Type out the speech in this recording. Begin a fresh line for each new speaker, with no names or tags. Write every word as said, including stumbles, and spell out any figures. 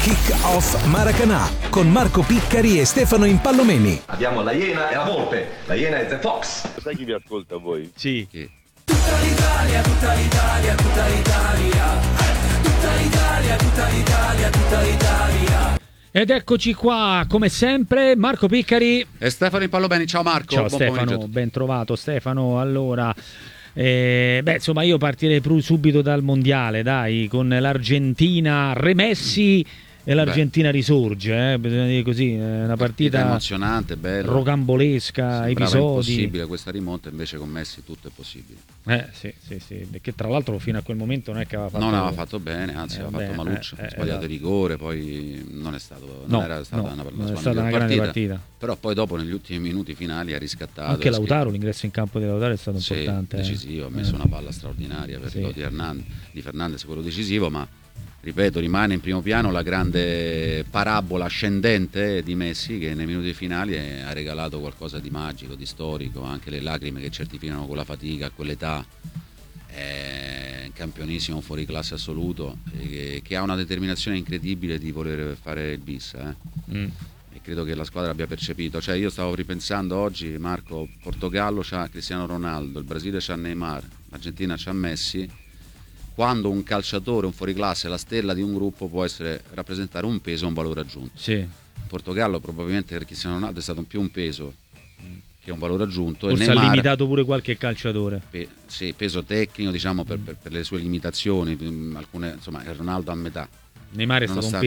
Kick-Off Maracanã con Marco Piccari e Stefano Impallomeni.
Abbiamo la Iena e la Volpe. La Iena è The Fox.
Sai chi vi ascolta voi?
Sì.
Chi?
Tutta l'Italia, tutta l'Italia, tutta l'Italia. Tutta l'Italia, tutta l'Italia, tutta l'Italia.
Ed eccoci qua, come sempre, Marco Piccari
e Stefano Impallomeni. Ciao Marco.
Ciao
buon
Stefano, ben trovato Stefano. Allora, eh, beh, insomma, io partirei subito dal mondiale, dai, con l'Argentina, Remessi e l'Argentina Beh. risorge, eh, bisogna dire così, è una partita, partita
emozionante, bella,
rocambolesca,
sembrava
episodi.
impossibile questa rimonta, invece con Messi tutto è possibile.
Eh sì, sì, sì, perché tra l'altro fino a quel momento non è che aveva fatto
non aveva fatto bene, anzi eh, aveva fatto maluccio,
eh,
ha sbagliato
esatto.
il rigore, poi non è stato
no,
non era stata
no,
una, una,
non è
sua
stata una grande
partita,
partita.
Però poi dopo negli ultimi minuti finali ha riscattato.
Anche Lautaro, l'ingresso in campo di Lautaro è stato
sì,
importante.
decisivo,
eh.
ha messo una palla straordinaria per
sì.
il gol di, Hernan, di Fernandes, quello decisivo, ma ripeto, rimane in primo piano la grande parabola ascendente di Messi, che nei minuti finali ha regalato qualcosa di magico, di storico, anche le lacrime che certificano con la fatica a quell'età. È un campionissimo fuori classe assoluto, che, che ha una determinazione incredibile di voler fare il bis, eh. mm. E credo che la squadra abbia percepito. Cioè, io stavo ripensando oggi, Marco, Portogallo c'ha Cristiano Ronaldo, il Brasile c'ha Neymar, l'Argentina c'ha Messi. Quando un calciatore, un fuoriclasse, la stella di un gruppo, può essere rappresentare un peso e un valore aggiunto.
Sì.
Il Portogallo probabilmente per Cristiano Ronaldo è stato più un peso che un valore aggiunto.
Forse
e Neymar,
ha limitato pure qualche calciatore.
Pe, sì, peso tecnico, diciamo, per, per, per le sue limitazioni, alcune, insomma, Ronaldo a metà.
Neymar è stato un